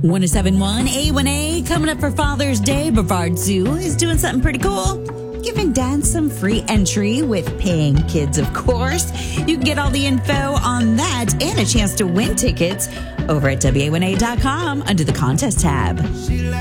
1071 A1A coming up for Father's Day. Brevard Zoo is doing something pretty cool. Giving dads some free entry with paying kids, of course. You can get all the info on that and a chance to win tickets over at WA1A.com under the contest tab.